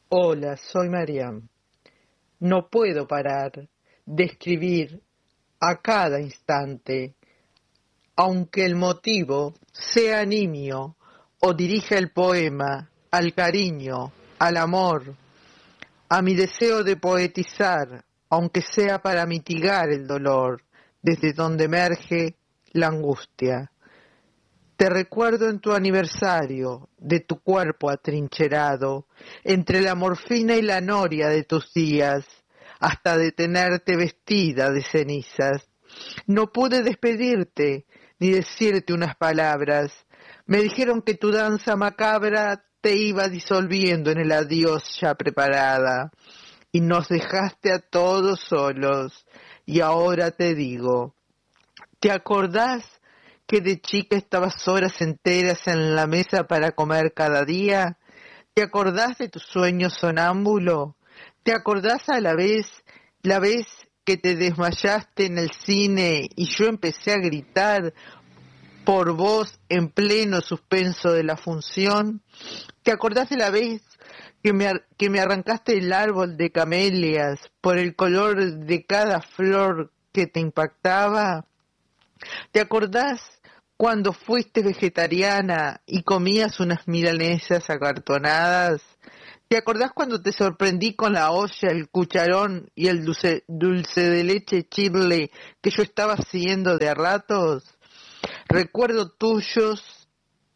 Hola, soy Mariam. No puedo parar de escribir a cada instante, aunque el motivo sea nimio o dirija el poema al cariño, al amor, a mi deseo de poetizar, aunque sea para mitigar el dolor, desde donde emerge la angustia. Te recuerdo en tu aniversario, de tu cuerpo atrincherado, entre la morfina y la noria de tus días, hasta de tenerte vestida de cenizas. No pude despedirte, ni decirte unas palabras. Me dijeron que tu danza macabra te iba disolviendo en el adiós ya preparada, y nos dejaste a todos solos. Y ahora te digo, ¿te acordás que de chica estabas horas enteras en la mesa para comer cada día? ¿Te acordás de tu sueño sonámbulo? ¿Te acordás a la vez que te desmayaste en el cine y yo empecé a gritar por vos en pleno suspenso de la función? ¿Te acordás de la vez que me arrancaste el árbol de camelias por el color de cada flor que te impactaba? ¿Te acordás cuando fuiste vegetariana y comías unas milanesas acartonadas? ¿Te acordás cuando te sorprendí con la olla, el cucharón y el dulce de leche chile que yo estaba haciendo de a ratos? Recuerdos tuyos,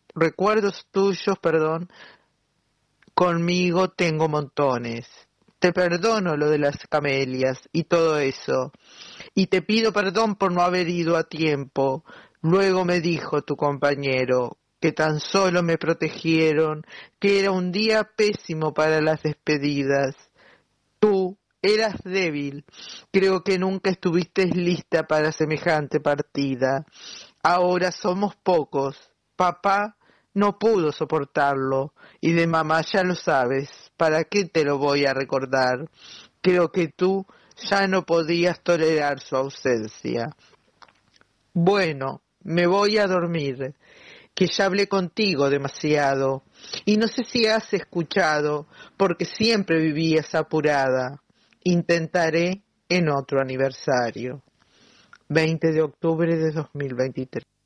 perdón, conmigo tengo montones. Te perdono lo de las camelias y todo eso. Y te pido perdón por no haber ido a tiempo. Luego me dijo tu compañero que tan solo me protegieron, que era un día pésimo para las despedidas. Tú eras débil, creo que nunca estuviste lista para semejante partida. Ahora somos pocos. Papá no pudo soportarlo, y de mamá ya lo sabes. ¿Para qué te lo voy a recordar? Creo que tú ya no podías tolerar su ausencia. Bueno, me voy a dormir, que ya hablé contigo demasiado, y no sé si has escuchado, porque siempre vivías apurada. Intentaré en otro aniversario. 20 de octubre de 2023.